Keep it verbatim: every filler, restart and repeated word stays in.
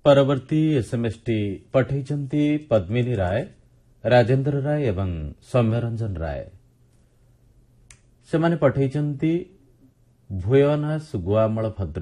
ପରବର୍ତ୍ତୀ ଏସ୍ଏମ୍ଏସ୍ଟି ପଠାଇଛନ୍ତି ପଦ୍ମିନୀ ରାୟ, ରାଜେନ୍ଦ୍ର ରାୟ ଏବଂ ସୌମ୍ୟରଞ୍ଜନ ରାୟ। ସେମାନେ ପଠାଇଛନ୍ତି ଭୁୟନାଶ ଗୁଆମଳ ଭଦ୍ରକ।